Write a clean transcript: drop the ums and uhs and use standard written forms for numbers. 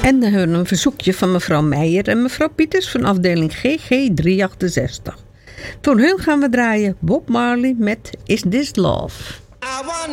En dan hebben we een verzoekje van mevrouw Meijer en mevrouw Pieters van afdeling GG 368. Voor hun gaan we draaien Bob Marley met Is This Love. I wanna